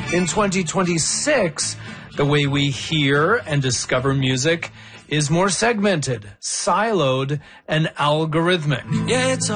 In 2026, the way we hear and discover music is more segmented, siloed, and algorithmic. Yeah, it's a